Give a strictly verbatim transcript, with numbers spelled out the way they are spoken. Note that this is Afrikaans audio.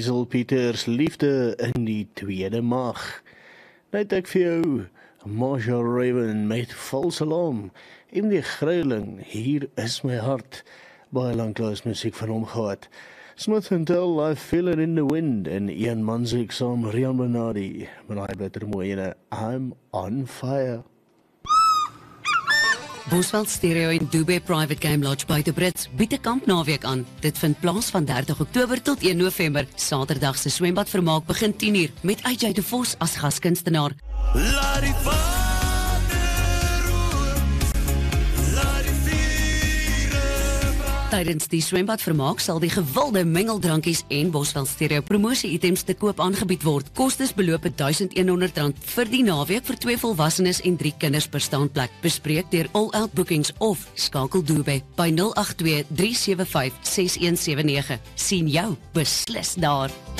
Liesel Pieters, Liefde in die tweede mag. Net ek vir jou, Marsha Raven met False Alarm, en die gruiling, Hier is my hart, baie langklaas musiek van hom gehad. Smith and Tell, I Feel It in the Wind, en Ian Manzik saam Rian Bernardi, maar hy bly er mooi ene, I'm on fire. Bosveld Stereo en Dubai Private Game Lodge buite Brits bied 'n kampnaweek aan. Dit vind plaas van dertig Oktober tot een November. Saterdag se swembadvermaak begin tien uur met A J de Vos as gaskunstenaar. Laat die vader roer, laat die viere brand. Tydens die swembadvermaak sal die gewilde mengeldrankies en Bosveld Stereo promosie-items te koop aangebied word. Kostes beloop duisend honderd rand vir die naweek vir twee volwassenes en drie kinders per staanplek. Bespreek deur All Out Bookings of skakel Dubai by nul agt twee drie sewe vyf ses een sewe nege. Sien jou beslis daar.